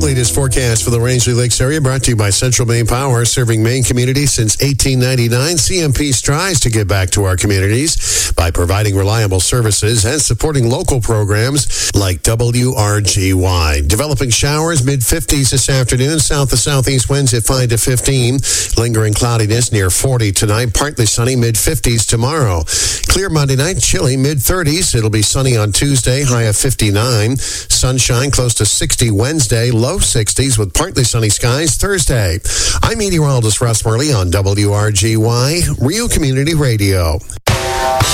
latest forecast for the Rangeley Lakes area brought to you by Central Maine Power, serving Maine communities since 1899. CMP strives to give back to our communities by providing reliable services and supporting local programs like WRGY. Developing showers, mid-50s this afternoon. South to southeast winds at 5 to 15. Lingering cloudiness near 40 tonight. Partly sunny, mid-50s tomorrow. Clear Monday night, chilly, mid-30s. It'll be sunny on Tuesday, high of 59. Sunshine close to 60 Wednesday, low 60s with partly sunny skies Thursday. I'm meteorologist Russ Murley on WRGY, Real Community Radio.